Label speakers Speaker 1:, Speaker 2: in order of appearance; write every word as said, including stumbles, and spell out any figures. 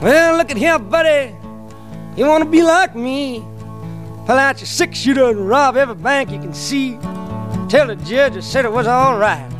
Speaker 1: Well, look at here, buddy. You want to be like me? Pull out your six-shooter and rob every bank you can see. Tell the judge I said it was all right.